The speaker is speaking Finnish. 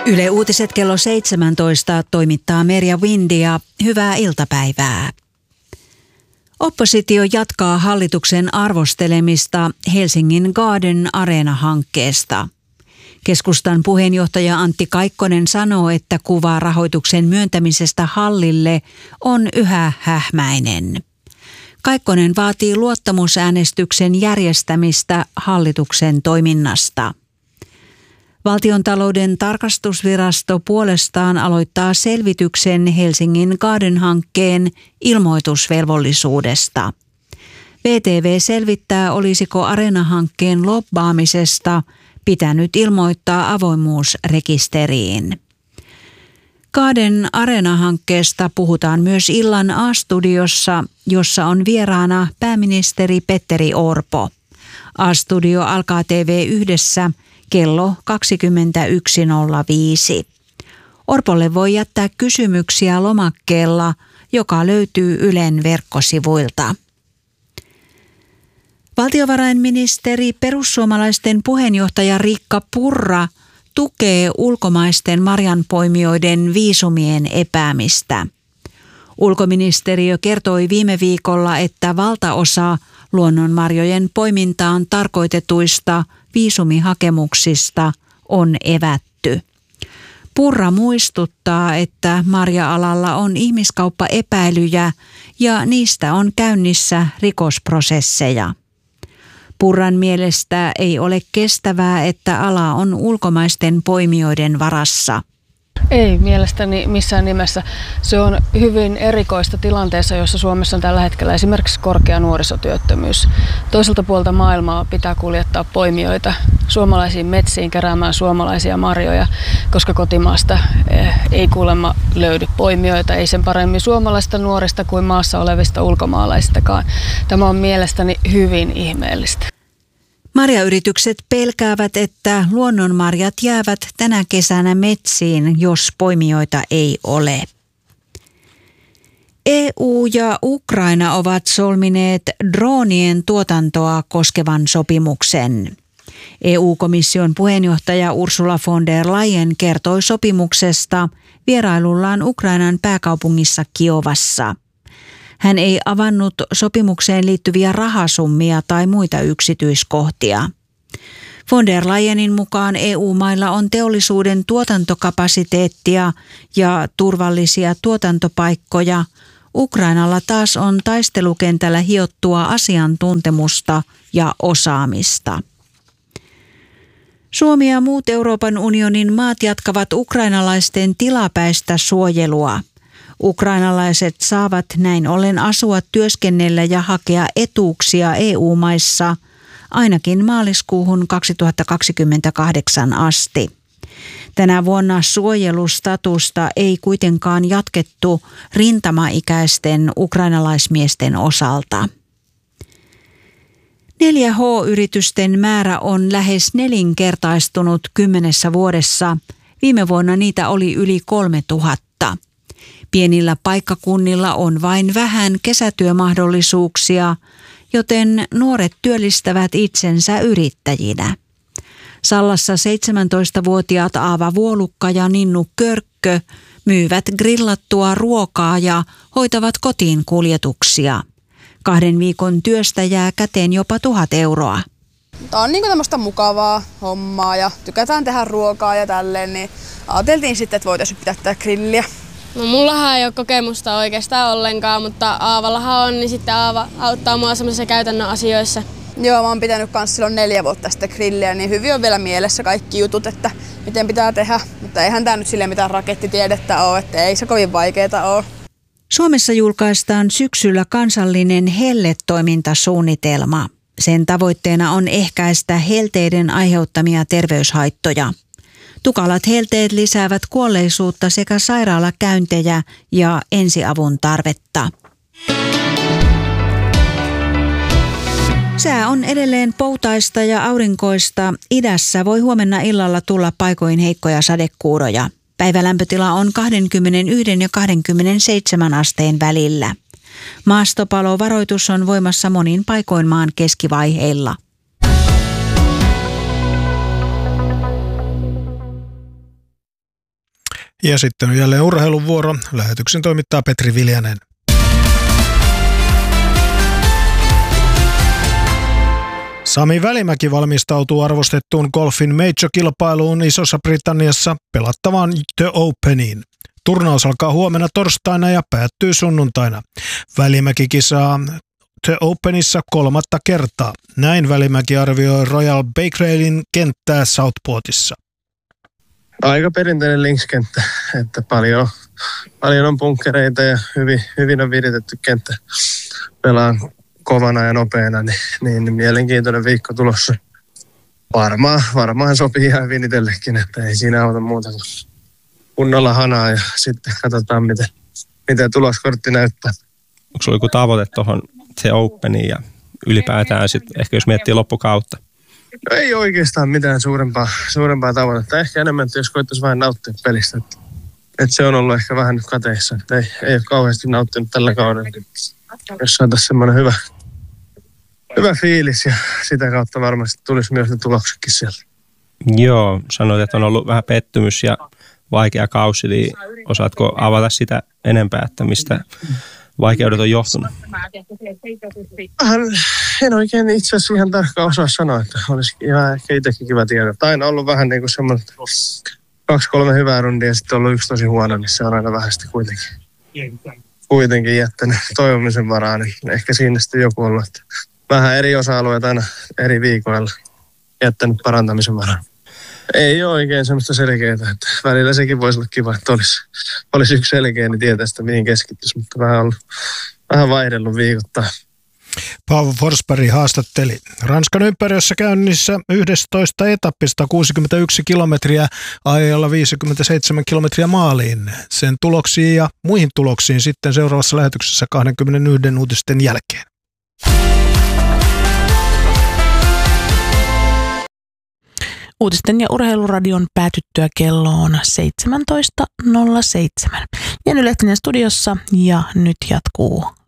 Yle Uutiset kello 17 toimittaa Merja Windia. Hyvää iltapäivää. Oppositio jatkaa hallituksen arvostelemista Helsingin Garden Arena-hankkeesta. Keskustan puheenjohtaja Antti Kaikkonen sanoo, että kuva rahoituksen myöntämisestä hallille on yhä hähmäinen. Kaikkonen vaatii luottamusäänestyksen järjestämistä hallituksen toiminnasta. Valtiontalouden tarkastusvirasto puolestaan aloittaa selvityksen Helsingin Garden-hankkeen ilmoitusvelvollisuudesta. VTV selvittää, olisiko Areena-hankkeen lobbaamisesta pitänyt ilmoittaa avoimuusrekisteriin. Garden Arena-hankkeesta puhutaan myös illan A-studiossa, jossa on vieraana pääministeri Petteri Orpo. A-studio alkaa TV1 kello 21.05. Orpolle voi jättää kysymyksiä lomakkeella, joka löytyy Ylen verkkosivuilta. Valtiovarainministeri perussuomalaisten puheenjohtaja Riikka Purra tukee ulkomaisten marjanpoimijoiden viisumien epäämistä. Ulkoministeriö kertoi viime viikolla, että valtaosa luonnonmarjojen poimintaan tarkoitetuista viisumihakemuksista on evätty. Purra muistuttaa, että marja-alalla on ihmiskauppaepäilyjä ja niistä on käynnissä rikosprosesseja. Purran mielestä ei ole kestävää, että ala on ulkomaisten poimijoiden varassa. Ei mielestäni missään nimessä. Se on hyvin erikoista tilanteessa, jossa Suomessa on tällä hetkellä esimerkiksi korkea nuorisotyöttömyys. Toiselta puolta maailmaa pitää kuljettaa poimijoita suomalaisiin metsiin keräämään suomalaisia marjoja, koska kotimaasta ei kuulemma löydy poimijoita, ei sen paremmin suomalaisista nuorista kuin maassa olevista ulkomaalaisistakaan. Tämä on mielestäni hyvin ihmeellistä. Marjayritykset pelkäävät, että luonnonmarjat jäävät tänä kesänä metsiin, jos poimijoita ei ole. EU ja Ukraina ovat solmineet droonien tuotantoa koskevan sopimuksen. EU-komission puheenjohtaja Ursula von der Leyen kertoi sopimuksesta vierailullaan Ukrainan pääkaupungissa Kiovassa. Hän ei avannut sopimukseen liittyviä rahasummia tai muita yksityiskohtia. Von der Leyenin mukaan EU-mailla on teollisuuden tuotantokapasiteettia ja turvallisia tuotantopaikkoja. Ukrainalla taas on taistelukentällä hiottua asiantuntemusta ja osaamista. Suomi ja muut Euroopan unionin maat jatkavat ukrainalaisten tilapäistä suojelua. Ukrainalaiset saavat näin ollen asua, työskennellä ja hakea etuuksia EU-maissa ainakin maaliskuuhun 2028 asti. Tänä vuonna suojelustatusta ei kuitenkaan jatkettu rintamaikäisten ukrainalaismiesten osalta. 4H-yritysten määrä on lähes nelinkertaistunut 10 vuodessa. Viime vuonna niitä oli yli 3000. Pienillä paikkakunnilla on vain vähän kesätyömahdollisuuksia, joten nuoret työllistävät itsensä yrittäjinä. Sallassa 17-vuotiaat Aava Vuolukka ja Ninnu Körkkö myyvät grillattua ruokaa ja hoitavat kotiin kuljetuksia. 2 viikon työstä jää käteen jopa 1 000 euroa. Tämä on tämmöistä mukavaa hommaa ja tykätään tehdä ruokaa ja tälleen, niin ajateltiin sitten, että voitaisiin pitää tätä grilliä. No mullahan ei ole kokemusta oikeastaan ollenkaan, mutta Aavallahan on, niin sitten Aava auttaa mua semmoisissa käytännön asioissa. Joo, mä oon pitänyt kans silloin 4 vuotta sitten grilliä, niin hyvin on vielä mielessä kaikki jutut, että miten pitää tehdä. Mutta eihän tää nyt silleen mitään rakettitiedettä ole, että ei se kovin vaikeeta ole. Suomessa julkaistaan syksyllä kansallinen helletoimintasuunnitelma. Sen tavoitteena on ehkäistä helteiden aiheuttamia terveyshaittoja. Tukalat helteet lisäävät kuolleisuutta sekä sairaalakäyntejä ja ensiavun tarvetta. Sää on edelleen poutaista ja aurinkoista. Idässä voi huomenna illalla tulla paikoin heikkoja sadekuuroja. Päivälämpötila on 21 ja 27 asteen välillä. Maastopalovaroitus on voimassa monin paikoin maan keskivaiheilla. Ja sitten on jälleen urheilun vuoro. Lähetyksen toimittaa Petri Viljanen. Sami Välimäki valmistautuu arvostettuun golfin Major-kilpailuun Isossa Britanniassa pelattavaan The Openiin. Turnaus alkaa huomenna torstaina ja päättyy sunnuntaina. Välimäki kisaa The Openissa 3. kertaa. Näin Välimäki arvioi Royal Bakeravin kenttää Southportissa. Aika perinteinen linkskenttä, että paljon on bunkkereita ja hyvin on viritetty kenttä. Pelaa kovana ja nopeana, niin mielenkiintoinen viikko tulossa. Varmaan sopii ihan hyvin itsellekin, että ei siinä auta muuta kuin kunnolla hanaa ja sitten katsotaan, miten tuloskortti näyttää. Onko sulla joku tavoite tuohon se Openiin ja ylipäätään sitten ehkä jos miettii loppukautta? No ei oikeastaan mitään suurempaa tavoitetta. Ehkä enemmän, että jos koittaisi vähän nauttia pelistä. Että se on ollut ehkä vähän nyt kateissa. Että ei ole kauheasti nauttinut tällä kaudella. Jos saataisiin semmoinen hyvä fiilis ja sitä kautta varmasti tulisi myös ne tuloksetkin sieltä. Joo, sanoit, että on ollut vähän pettymys ja vaikea kausi, niin osaatko avata sitä enempää, että mistä vaikeudet on johtunut? En oikein itse asiassa ihan tarkkaan osaa sanoa, että olisi ihan ehkä itsekin kiva tiedä. Aina ollut vähän niin kuin semmoinen 2-3 hyvää rundia ja sitten ollut yksi tosi huono, niin se on aina vähän sitten kuitenkin jättänyt toivomisen varaan. Niin ehkä siinä sitten joku ollut, että vähän eri osa-alueet aina eri viikoilla jättänyt parantamisen varaan. Ei ole oikein semmoista selkeää, että välillä sekin voisi olla kiva, että olisi yksi selkeä, niin tietää sitä mihin keskittyisi, mutta vähän vaihdellut viikoittain. Paavo Forsberg haastatteli. Ranskan ympärössä käynnissä 11 etappista 61 kilometriä ajalla 57 kilometriä maaliin. Sen tuloksiin ja muihin tuloksiin sitten seuraavassa lähetyksessä 21 uutisten jälkeen. Uutisten ja urheiluradion päätyttyä kelloon 17.07. Jenny Lehtinen studiossa ja nyt jatkuu